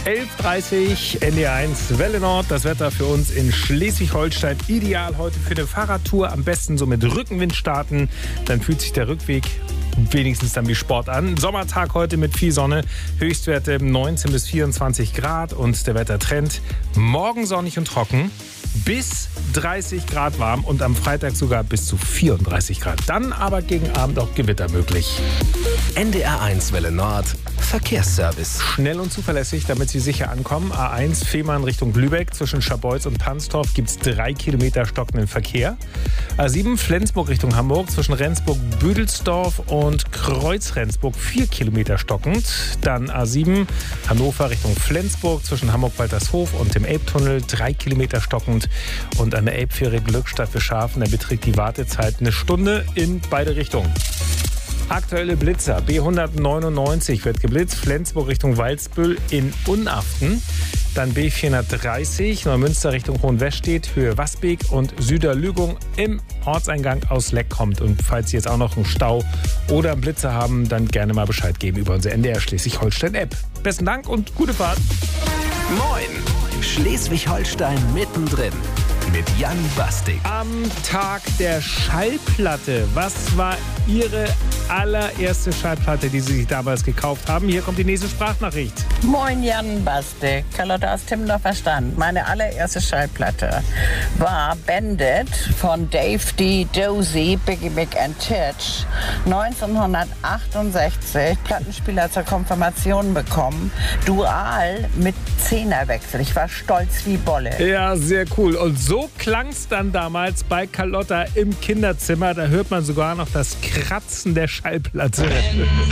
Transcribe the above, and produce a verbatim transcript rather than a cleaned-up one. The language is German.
elf Uhr dreißig, N D R eins Welle Nord. Das Wetter für uns in Schleswig-Holstein ideal heute für eine Fahrradtour. Am besten so mit Rückenwind starten. Dann fühlt sich der Rückweg wenigstens dann wie Sport an. Sommertag heute mit viel Sonne. Höchstwerte neunzehn bis vierundzwanzig Grad. Und der Wettertrend morgen sonnig und trocken. Bis dreißig Grad warm und am Freitag sogar bis zu vierunddreißig Grad. Dann aber gegen Abend auch Gewitter möglich. N D R eins Welle Nord Verkehrsservice. Schnell und zuverlässig, damit Sie sicher ankommen. A eins Fehmarn Richtung Lübeck. Zwischen Scharbeutz und Panstorf gibt es drei Kilometer stockenden Verkehr. A sieben Flensburg Richtung Hamburg. Zwischen Rendsburg-Büdelsdorf und Kreuz-Rendsburg vier Kilometer stockend. Dann A sieben Hannover Richtung Flensburg. Zwischen Hamburg-Waltershof und dem Elbtunnel drei Kilometer stockend. Und an der Elbfähre Glückstadt für Schafen, da beträgt die Wartezeit eine Stunde in beide Richtungen. Aktuelle Blitzer. B hundertneunundneunzig wird geblitzt. Flensburg Richtung Walsbüll in Unaften. Dann B vierhundertdreißig Neumünster Richtung Hohenwestedt, Höhe Wasbeek und Süderlügung im Ortseingang aus Leck kommt. Und falls Sie jetzt auch noch einen Stau oder einen Blitzer haben, dann gerne mal Bescheid geben über unsere N D R Schleswig-Holstein-App. Besten Dank und gute Fahrt. Moin! Schleswig-Holstein mittendrin. Mit Jan Bastik. Am Tag der Schallplatte. Was war Ihre allererste Schallplatte, die Sie sich damals gekauft haben? Hier kommt die nächste Sprachnachricht. Moin Jan Bastik, Carlotta aus Timmendorfer Stand. Meine allererste Schallplatte war Bandit von Dave D. Dozy, Biggie Big and Titch. neunzehnhundertachtundsechzig, Plattenspieler zur Konfirmation bekommen. Dual mit Zehnerwechsel. Ich war stolz wie Bolle. Ja, sehr cool. Und so klang es dann damals bei Carlotta im Kinderzimmer. Da hört man sogar noch das Kratzen der Schallplatte.